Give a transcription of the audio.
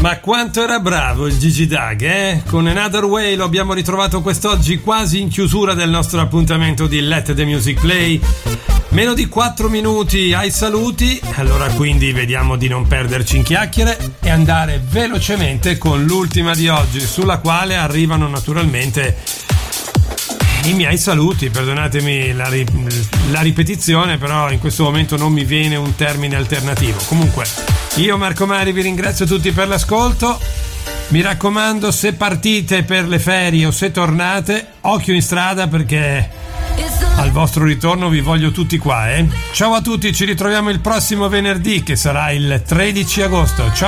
Ma quanto era bravo il Gigi Doug, eh? Con Another Way lo abbiamo ritrovato quest'oggi quasi in chiusura del nostro appuntamento di Let the Music Play. Meno di 4 minuti ai saluti, allora quindi vediamo di non perderci in chiacchiere e andare velocemente con l'ultima di oggi, sulla quale arrivano naturalmente i miei saluti. Perdonatemi la ripetizione, però in questo momento non mi viene un termine alternativo. Comunque, io Marco Mari vi ringrazio tutti per l'ascolto. Mi raccomando, se partite per le ferie o se tornate, occhio in strada, perché al vostro ritorno vi voglio tutti qua, eh? Ciao a tutti, ci ritroviamo il prossimo venerdì, che sarà il 13 agosto. Ciao.